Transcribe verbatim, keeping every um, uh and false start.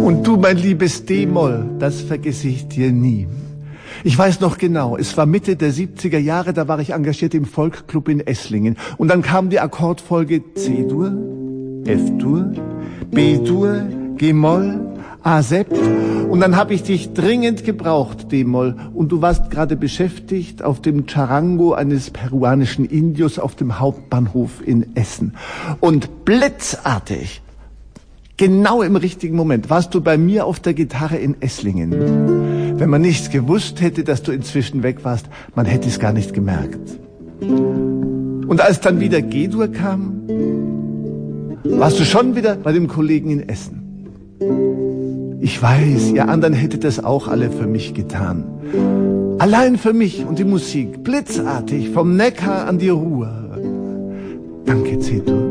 Und du, mein liebes D-Moll, das vergesse ich dir nie. Ich weiß noch genau, es war Mitte der siebziger Jahre, da war ich engagiert im Folkclub in Esslingen. Und dann kam die Akkordfolge C-Dur, F-Dur, B-Dur, G-Moll, A-Sept. Und dann habe ich dich dringend gebraucht, D-Moll. Und du warst gerade beschäftigt auf dem Charango eines peruanischen Indios auf dem Hauptbahnhof in Essen. Und blitzartig, genau im richtigen Moment, warst du bei mir auf der Gitarre in Esslingen. Wenn man nicht gewusst hätte, dass du inzwischen weg warst, man hätte es gar nicht gemerkt. Und als dann wieder G-Dur kam, warst du schon wieder bei dem Kollegen in Essen. Ich weiß, ihr anderen hättet das auch alle für mich getan. Allein für mich und die Musik, blitzartig, vom Neckar an die Ruhr. Danke, C-Dur.